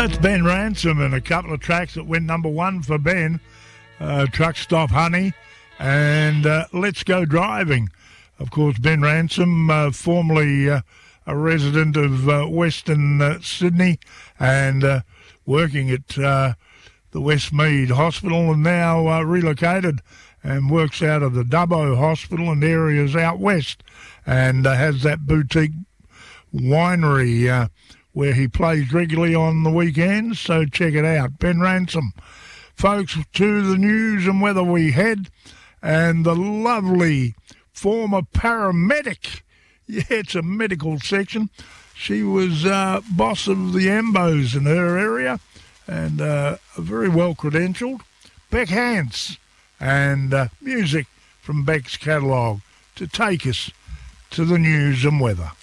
That's Ben Ransom and a couple of tracks that went number one for Ben. Truck Stop Honey and Let's Go Driving. Of course, Ben Ransom, formerly a resident of Western Sydney and working at the Westmead Hospital, and now relocated and works out of the Dubbo Hospital and areas out west, and has that boutique winery where he plays regularly on the weekends, so check it out. Ben Ransom. Folks, to the news and weather we head, and the lovely former paramedic, yeah, it's a medical section, she was boss of the Ambos in her area, and very well credentialed, Beck Hance, and music from Beck's catalogue to take us to the news and weather.